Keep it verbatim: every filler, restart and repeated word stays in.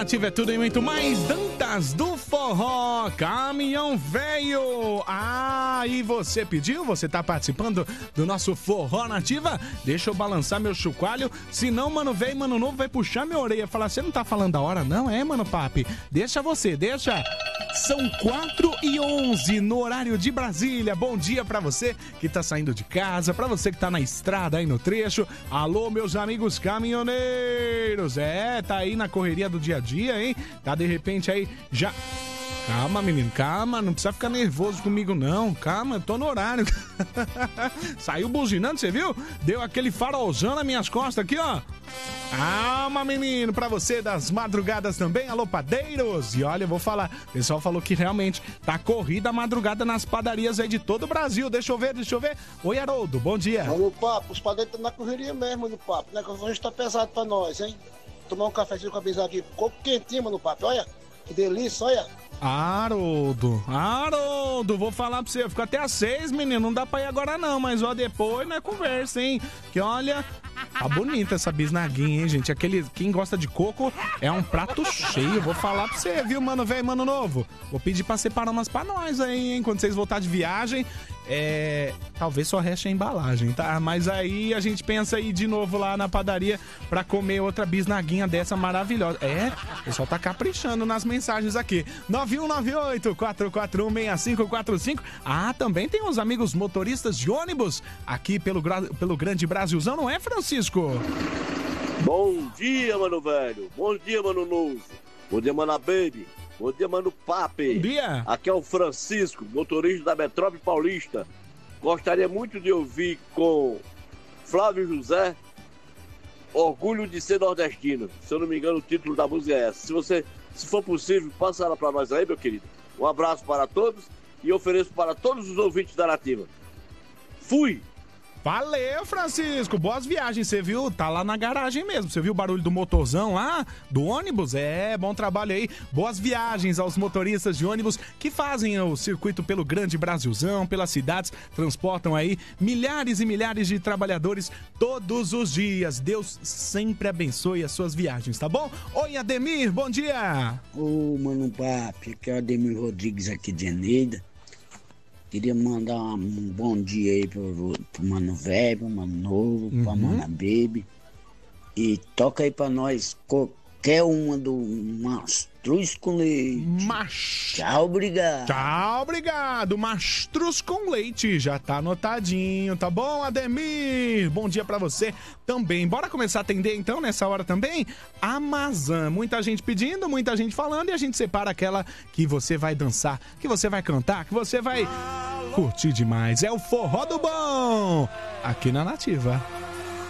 Nativa é tudo e muito mais. Dantas do Forró, Caminhão Velho. Ah, e você pediu? Você tá participando do nosso Forró Nativa? Deixa eu balançar meu chocalho, senão mano velho, mano novo vai puxar minha orelha e falar, você não tá falando da hora não, é, mano papi? Deixa você, deixa. São quatro e onze no horário de Brasília. Bom dia pra você que tá saindo de casa, pra você que tá na estrada aí no trecho. Alô, meus amigos caminhoneiros. É, tá aí na correria do dia a dia, hein? Tá de repente aí já... Calma, menino, calma, não precisa ficar nervoso comigo não, calma, eu tô no horário. Saiu buzinando, você viu? Deu aquele farolzão nas minhas costas aqui, ó. Calma, menino, pra você das madrugadas também, alô, padeiros. E olha, eu vou falar, o pessoal falou que realmente tá corrida a madrugada nas padarias aí de todo o Brasil. Deixa eu ver, deixa eu ver. Oi, Haroldo, bom dia. Alô, papo, os padeiros estão na correria mesmo, no papo, né? Hoje tá pesado pra nós, hein? Tomar um cafezinho com a brisa aqui, coco quentinho, mano, papo, olha. Que delícia, olha. Haroldo, Haroldo, vou falar pra você, eu fico até às seis, menino, não dá pra ir agora não, mas ó, depois nós conversa, hein, que olha, tá bonita essa bisnaguinha, hein, gente, aquele, quem gosta de coco é um prato cheio, vou falar pra você, viu, mano velho, mano novo, vou pedir pra separar umas pra nós aí, hein, quando vocês voltarem de viagem, é, talvez só reste a embalagem, tá, mas aí a gente pensa aí de novo lá na padaria pra comer outra bisnaguinha dessa maravilhosa, é, o pessoal tá caprichando nas mensagens aqui, nove um nove oito, quatro quatro um, seis cinco quatro cinco. Ah, também tem os amigos motoristas de ônibus aqui pelo, pelo Grande Brasilzão, não é, Francisco? Bom dia, mano velho. Bom dia, mano novo. Bom dia, mano baby. Bom dia, mano papi. Bom dia. Aqui é o Francisco, motorista da Metrópole Paulista. Gostaria muito de ouvir com Flávio José, Orgulho de Ser Nordestino. Se eu não me engano, o título da música é essa. Se você... Se for possível, passa ela pra nós aí, meu querido. Um abraço para todos e ofereço para todos os ouvintes da Nativa. Fui! Valeu, Francisco. Boas viagens, você viu? Tá lá na garagem mesmo. Você viu o barulho do motorzão lá? Do ônibus? É, bom trabalho aí. Boas viagens aos motoristas de ônibus que fazem o circuito pelo Grande Brasilzão, pelas cidades, transportam aí milhares e milhares de trabalhadores todos os dias. Deus sempre abençoe as suas viagens, tá bom? Oi, Ademir, bom dia. Ô, mano papi, aqui é o Ademir Rodrigues aqui de Eneida. Queria mandar um bom dia aí pro, pro Mano Velho, pro Mano Novo, uhum. Pra Mana Baby. E toca aí pra nós qualquer uma do Mastruz com Leite. Mas... Tchau, obrigado. Tchau, obrigado. Mastruz com Leite. Já tá anotadinho, tá bom, Ademir? Bom dia pra você também. Bora começar a atender então nessa hora também? Amazon. Muita gente pedindo, muita gente falando e a gente separa aquela que você vai dançar, que você vai cantar, que você vai curtir demais. É o Forró do Bom aqui na Nativa.